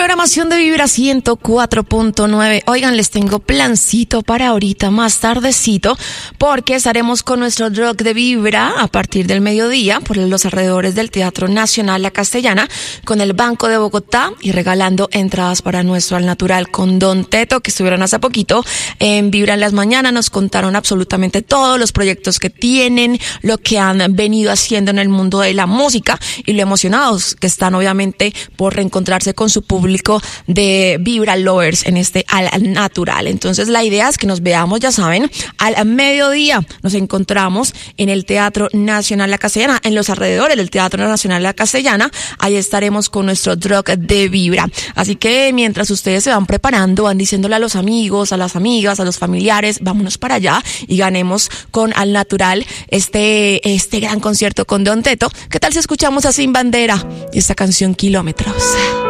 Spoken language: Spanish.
programación de Vibra 104.9. Oigan, les tengo plancito para ahorita más tardecito, porque estaremos con nuestro rock de Vibra a partir del mediodía por los alrededores del Teatro Nacional La Castellana con el Banco de Bogotá y regalando entradas para nuestro Al Natural con Don Teto, que estuvieron hace poquito en Vibra en las mañanas. Nos contaron absolutamente todos los proyectos que tienen, lo que han venido haciendo en el mundo de la música y lo emocionados que están obviamente por reencontrarse con su público de Vibra Lovers en este Al Natural. Entonces la idea es que nos veamos, ya saben, al mediodía. Nos encontramos en el Teatro Nacional La Castellana, en los alrededores del Teatro Nacional La Castellana. Ahí estaremos con nuestro rock de Vibra. Así que mientras ustedes se van preparando, van diciéndole a los amigos, a las amigas, a los familiares, vámonos para allá y ganemos con Al Natural este gran concierto con Don Teto. ¿Qué tal si escuchamos a Sin Bandera y esta canción Kilómetros?